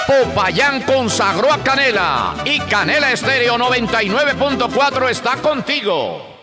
Popayán consagró a Canela y Canela Estéreo 99.4 está contigo.